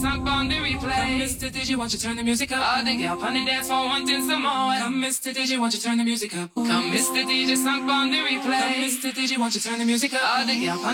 sunk on the replay. Come, Mr. DJ, won't you turn the music up? All the girl on the dance floor wanting some more. Come, Mr. DJ, won't you turn the music up? Come, Mr. DJ, sunk on the replay. Come, Mr. DJ, won't you turn the music up? All the girl on